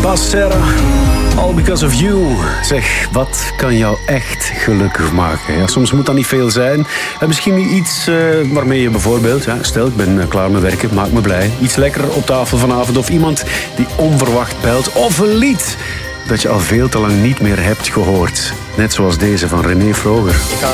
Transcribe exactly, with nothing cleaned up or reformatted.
Basera, All Because of You. Zeg, wat kan jou echt gelukkig maken? Ja, soms moet dat niet veel zijn. En misschien iets uh, waarmee je bijvoorbeeld... Ja, stel, ik ben uh, klaar met werken, maak me blij. Iets lekker op tafel vanavond. Of iemand die onverwacht belt. Of een lied dat je al veel te lang niet meer hebt gehoord. Net zoals deze van René Vroger. Ik ga